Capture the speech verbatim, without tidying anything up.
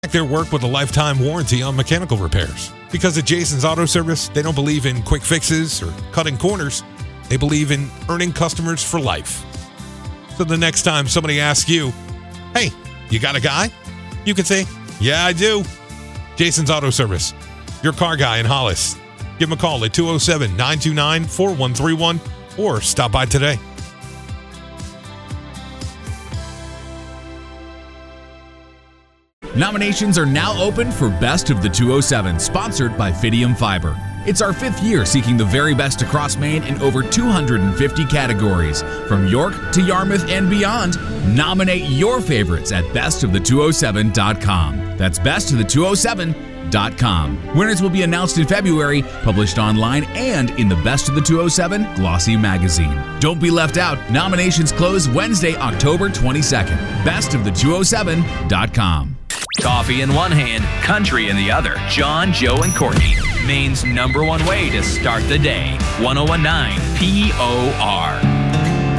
their work with a lifetime warranty on mechanical repairs. Because at Jason's Auto Service, they don't believe in quick fixes or cutting corners. They believe in earning customers for life. So the next time somebody asks you, hey, you got a guy? You can say, yeah, I do. Jason's Auto Service, your car guy in Hollis. Give them a call at two oh seven, nine two nine, four one three one or stop by today. Nominations are now open for Best of the two oh seven, sponsored by Fidium Fiber. It's our fifth year seeking the very best across Maine in over two hundred fifty categories. From York to Yarmouth and beyond, nominate your favorites at best of the two oh seven dot com. That's best of the two oh seven dot com. Winners will be announced in February, published online and in the Best of the two oh seven Glossy magazine. Don't be left out. Nominations close Wednesday, October twenty-second. best of the two oh seven dot com. Coffee in one hand, country in the other. John, Joe, and Courtney. Maine's number one way to start the day. one oh one nine P O R.